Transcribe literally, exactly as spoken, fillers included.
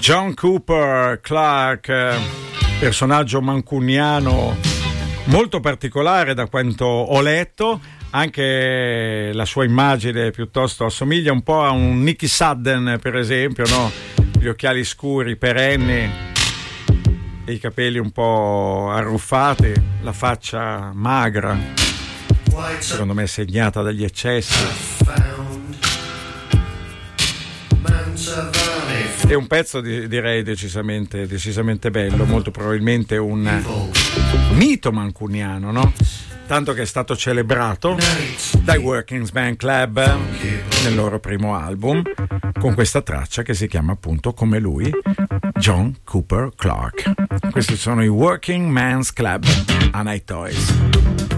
John Cooper Clarke, personaggio mancuniano molto particolare da quanto ho letto. Anche la sua immagine piuttosto assomiglia un po' a un Nicky Sudden, per esempio, no? Gli occhiali scuri perenni e i capelli un po' arruffati, la faccia magra, secondo me segnata dagli eccessi. È un pezzo di, direi decisamente, decisamente bello, molto probabilmente un mito mancuniano, no? Tanto che è stato celebrato dai Working Men's Club nel loro primo album con questa traccia che si chiama appunto come lui, John Cooper Clarke. Questi sono i Working Men's Club a Night Toys.